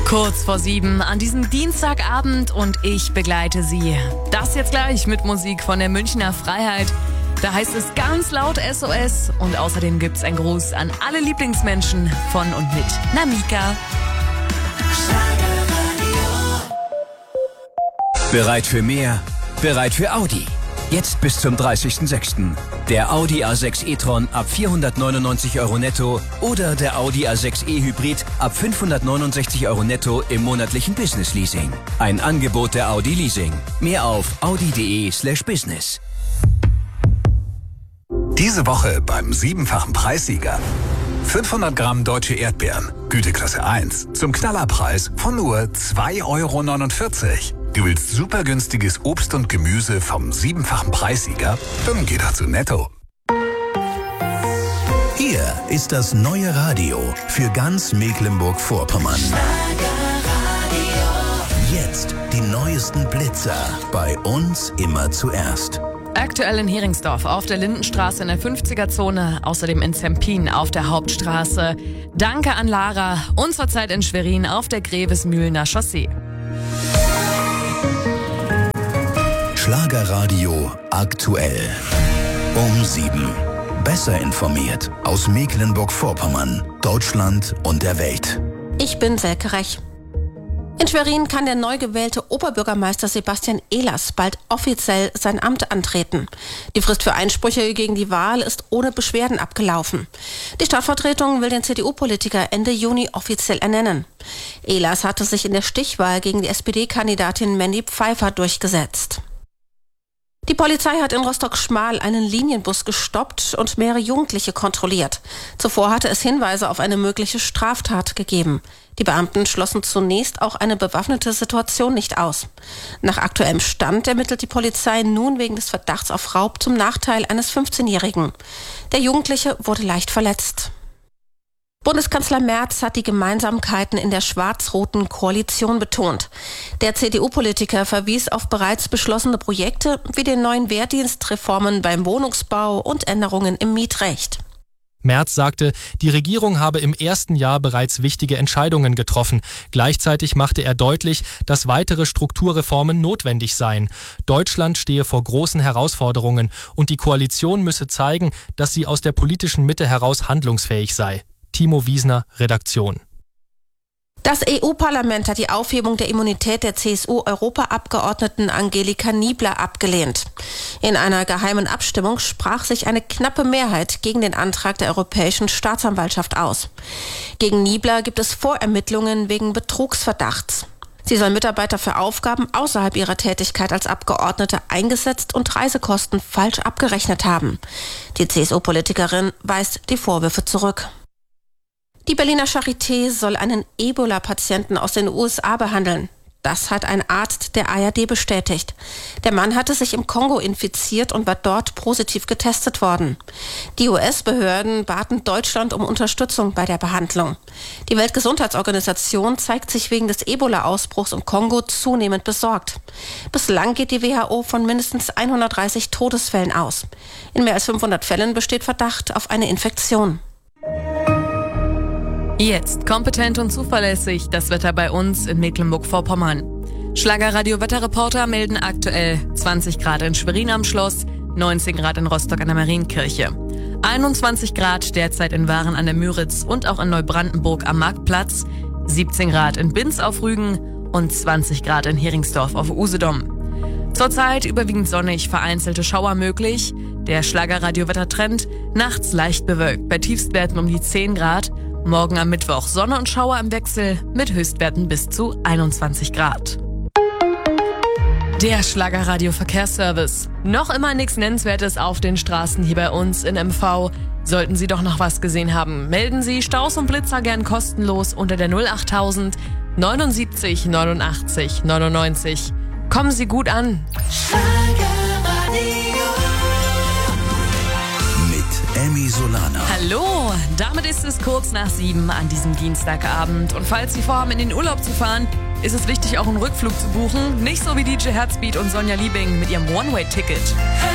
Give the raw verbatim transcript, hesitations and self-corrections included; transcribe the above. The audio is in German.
Kurz vor sieben an diesem Dienstagabend und ich begleite Sie. Das jetzt gleich mit Musik von der Münchner Freiheit. Da heißt es ganz laut S O S und außerdem gibt's einen Gruß an alle Lieblingsmenschen von und mit Namika. Bereit für mehr? Bereit für Audi? Jetzt bis zum dreißigsten sechsten Der Audi A sechs e-tron ab vierhundertneunundneunzig Euro netto oder der Audi A sechs e-Hybrid ab fünfhundertneunundsechzig Euro netto im monatlichen Business Leasing. Ein Angebot der Audi Leasing. Mehr auf audi.de slash business. Diese Woche beim siebenfachen Preissieger. fünfhundert Gramm deutsche Erdbeeren, Güteklasse eins, zum Knallerpreis von nur zwei Euro neunundvierzig. Du willst super günstiges Obst und Gemüse vom siebenfachen Preissieger? Dann geh doch zu Netto. Hier ist das neue Radio für ganz Mecklenburg-Vorpommern. Jetzt die neuesten Blitzer. Bei uns immer zuerst. Aktuell in Heringsdorf auf der Lindenstraße in der fünfziger-Zone, außerdem in Zempin auf der Hauptstraße. Danke an Lara und zurzeit in Schwerin auf der Grevesmühlener Chaussee. Schlagerradio aktuell. Um sieben. Besser informiert aus Mecklenburg-Vorpommern, Deutschland und der Welt. Ich bin Selke Rech. In Schwerin kann der neu gewählte Oberbürgermeister Sebastian Ehlers bald offiziell sein Amt antreten. Die Frist für Einsprüche gegen die Wahl ist ohne Beschwerden abgelaufen. Die Stadtvertretung will den C D U-Politiker Ende Juni offiziell ernennen. Ehlers hatte sich in der Stichwahl gegen die S P D-Kandidatin Mandy Pfeiffer durchgesetzt. Die Polizei hat in Rostock-Schmal einen Linienbus gestoppt und mehrere Jugendliche kontrolliert. Zuvor hatte es Hinweise auf eine mögliche Straftat gegeben. Die Beamten schlossen zunächst auch eine bewaffnete Situation nicht aus. Nach aktuellem Stand ermittelt die Polizei nun wegen des Verdachts auf Raub zum Nachteil eines fünfzehnjährigen. Der Jugendliche wurde leicht verletzt. Bundeskanzler Merz hat die Gemeinsamkeiten in der schwarz-roten Koalition betont. Der C D U-Politiker verwies auf bereits beschlossene Projekte wie den neuen Wehrdienstreformen beim Wohnungsbau und Änderungen im Mietrecht. Merz sagte, die Regierung habe im ersten Jahr bereits wichtige Entscheidungen getroffen. Gleichzeitig machte er deutlich, dass weitere Strukturreformen notwendig seien. Deutschland stehe vor großen Herausforderungen und die Koalition müsse zeigen, dass sie aus der politischen Mitte heraus handlungsfähig sei. Timo Wiesner, Redaktion. Das E U-Parlament hat die Aufhebung der Immunität der C S U-Europaabgeordneten Angelika Niebler abgelehnt. In einer geheimen Abstimmung sprach sich eine knappe Mehrheit gegen den Antrag der Europäischen Staatsanwaltschaft aus. Gegen Niebler gibt es Vorermittlungen wegen Betrugsverdachts. Sie soll Mitarbeiter für Aufgaben außerhalb ihrer Tätigkeit als Abgeordnete eingesetzt und Reisekosten falsch abgerechnet haben. Die C S U-Politikerin weist die Vorwürfe zurück. Die Berliner Charité soll einen Ebola-Patienten aus den U S A behandeln. Das hat ein Arzt der A R D bestätigt. Der Mann hatte sich im Kongo infiziert und war dort positiv getestet worden. Die U S-Behörden baten Deutschland um Unterstützung bei der Behandlung. Die Weltgesundheitsorganisation zeigt sich wegen des Ebola-Ausbruchs im Kongo zunehmend besorgt. Bislang geht die W H O von mindestens hundertdreißig Todesfällen aus. In mehr als fünfhundert Fällen besteht Verdacht auf eine Infektion. Jetzt kompetent und zuverlässig das Wetter bei uns in Mecklenburg-Vorpommern. Schlagerradio-Wetterreporter melden aktuell zwanzig Grad in Schwerin am Schloss, neunzehn Grad in Rostock an der Marienkirche, einundzwanzig Grad derzeit in Waren an der Müritz und auch in Neubrandenburg am Marktplatz, siebzehn Grad in Binz auf Rügen und zwanzig Grad in Heringsdorf auf Usedom. Zurzeit überwiegend sonnig, vereinzelte Schauer möglich. Der Schlagerradio-Wettertrend nachts leicht bewölkt, bei Tiefstwerten um die zehn Grad. Morgen am Mittwoch Sonne und Schauer im Wechsel mit Höchstwerten bis zu einundzwanzig Grad. Der Schlagerradio-Verkehrsservice. Noch immer nichts Nennenswertes auf den Straßen hier bei uns in M V. Sollten Sie doch noch was gesehen haben, melden Sie Staus und Blitzer gern kostenlos unter der null achttausend neunundsiebzig neunundachtzig neunundneunzig. Kommen Sie gut an. Emmy Solana. Hallo, damit ist es kurz nach sieben an diesem Dienstagabend. Und falls Sie vorhaben, in den Urlaub zu fahren, ist es wichtig, auch einen Rückflug zu buchen. Nicht so wie D J Herzbeat und Sonja Liebing mit ihrem One-Way-Ticket.